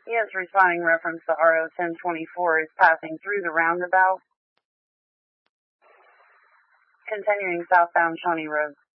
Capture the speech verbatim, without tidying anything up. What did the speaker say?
Yes, responding reference to R O ten twenty-four is passing through the roundabout. Continuing southbound Shawnee Road.